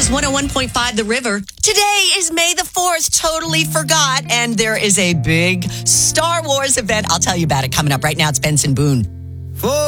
101.5 The River. Today is May the 4th. Totally forgot. And there is a big Star Wars event. I'll tell you about it coming up right now. It's Benson Boone.